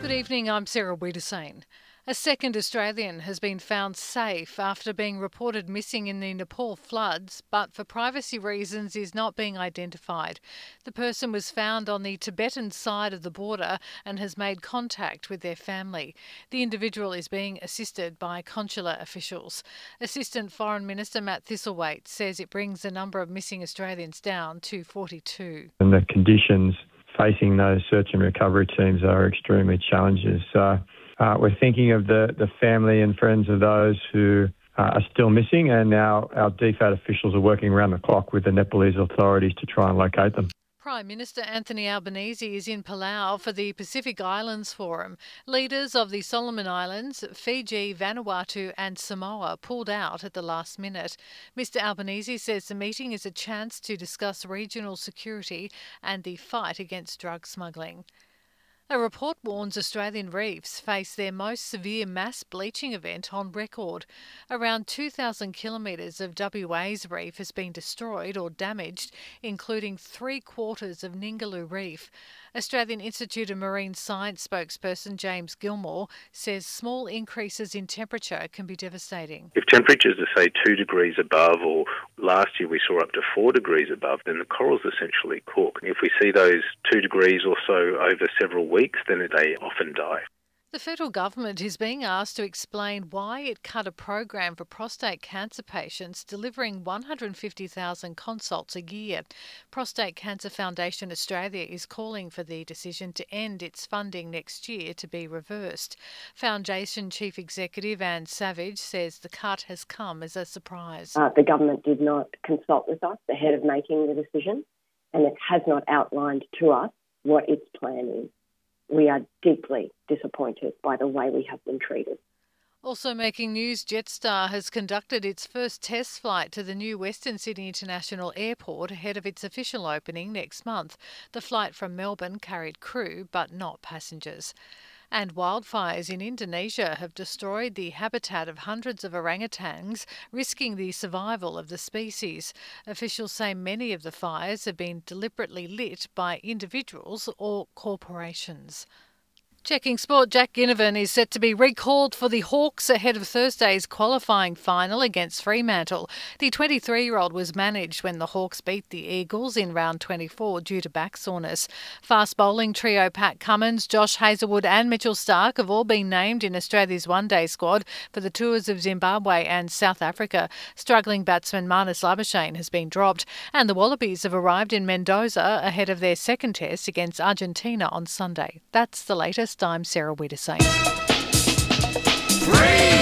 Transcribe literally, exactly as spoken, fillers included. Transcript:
Good evening, I'm Sarah Wiedersane. A second Australian has been found safe after being reported missing in the Nepal floods, but for privacy reasons is not being identified. The person was found on the Tibetan side of the border and has made contact with their family. The individual is being assisted by consular officials. Assistant Foreign Minister Matt Thistlethwaite says it brings the number of missing Australians down to forty-two. And the conditions facing those search and recovery teams are extremely challenging. So uh, we're thinking of the, the family and friends of those who uh, are still missing, and now our D FAT officials are working around the clock with the Nepalese authorities to try and locate them. Prime Minister Anthony Albanese is in Palau for the Pacific Islands Forum. Leaders of the Solomon Islands, Fiji, Vanuatu and Samoa pulled out at the last minute. Mister Albanese says the meeting is a chance to discuss regional security and the fight against drug smuggling. A report warns Australian reefs face their most severe mass bleaching event on record. Around two thousand kilometres of W A's reef has been destroyed or damaged, including three quarters of Ningaloo Reef. Australian Institute of Marine Science spokesperson James Gilmore says small increases in temperature can be devastating. If temperatures are, say, two degrees above, or last year we saw up to four degrees above, then the corals essentially cook. If we see those two degrees or so over several weeks, then they often die. The federal government is being asked to explain why it cut a program for prostate cancer patients, delivering one hundred fifty thousand consults a year. Prostate Cancer Foundation Australia is calling for the decision to end its funding next year to be reversed. Foundation Chief Executive Anne Savage says the cut has come as a surprise. Uh, the government did not consult with us ahead of making the decision, and it has not outlined to us what its plan is. We are deeply disappointed by the way we have been treated. Also making news, Jetstar has conducted its first test flight to the new Western Sydney International Airport ahead of its official opening next month. The flight from Melbourne carried crew but not passengers. And wildfires in Indonesia have destroyed the habitat of hundreds of orangutans, risking the survival of the species. Officials say many of the fires have been deliberately lit by individuals or corporations. Checking sport, Jack Ginnivan is set to be recalled for the Hawks ahead of Thursday's qualifying final against Fremantle. The twenty-three-year-old was managed when the Hawks beat the Eagles in round twenty-four due to back soreness. Fast bowling trio Pat Cummins, Josh Hazlewood and Mitchell Starc have all been named in Australia's one-day squad for the tours of Zimbabwe and South Africa. Struggling batsman Marnus Labuschagne has been dropped, and the Wallabies have arrived in Mendoza ahead of their second test against Argentina on Sunday. That's the latest. I'm Sarah Wiedersane.